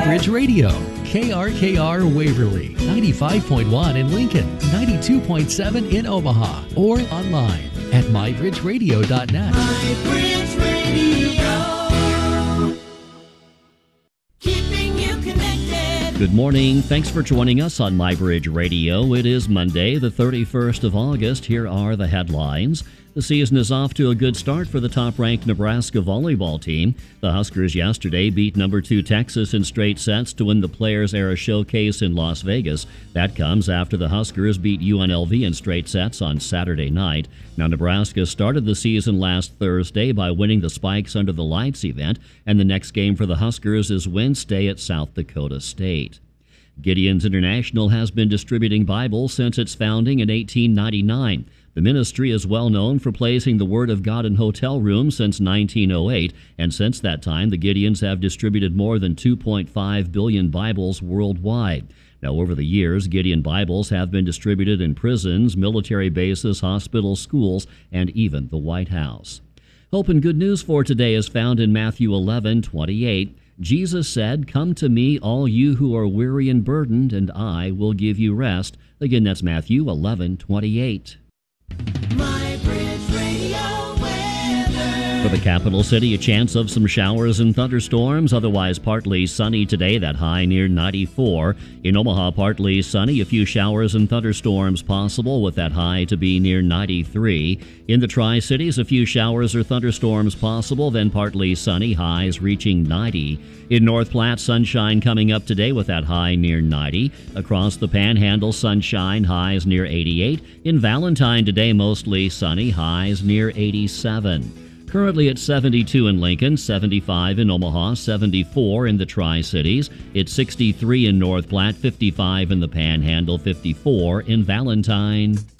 MyBridge Radio, KRKR Waverly, 95.1 in Lincoln, 92.7 in Omaha, or online at mybridgeradio.net. MyBridge Radio. Keeping you connected. Good morning. Thanks for joining us on MyBridge Radio. It is Monday, the 31st of August. Here are the headlines. The season is off to a good start for the top-ranked Nebraska volleyball team. The Huskers yesterday beat number 2 Texas in straight sets to win the Players Era Showcase in Las Vegas. That comes after the Huskers beat UNLV in straight sets on Saturday night. Now, Nebraska started the season last Thursday by winning the Spikes Under the Lights event, and the next game for the Huskers is Wednesday at South Dakota State. Gideon's International has been distributing Bibles since its founding in 1899. The ministry is well known for placing the Word of God in hotel rooms since 1908, and since that time, the Gideons have distributed more than 2.5 billion Bibles worldwide. Now, over the years, Gideon Bibles have been distributed in prisons, military bases, hospitals, schools, and even the White House. Hope and good news for today is found in Matthew 11:28. Jesus said, "Come to me, all you who are weary and burdened, and I will give you rest." Again, that's Matthew 11:28. MyBridge Radio weather. For the capital city, a chance of some showers and thunderstorms, otherwise partly sunny today, that high near 94. In Omaha, partly sunny, a few showers and thunderstorms possible with that high to be near 93. In the Tri-Cities, a few showers or thunderstorms possible, then partly sunny, highs reaching 90. In North Platte, sunshine coming up today with that high near 90. Across the Panhandle, sunshine, highs near 88. In Valentine today, mostly sunny, highs near 87. Currently at 72 in Lincoln, 75 in Omaha, 74 in the Tri-Cities. It's 63 in North Platte, 55 in the Panhandle, 54 in Valentine.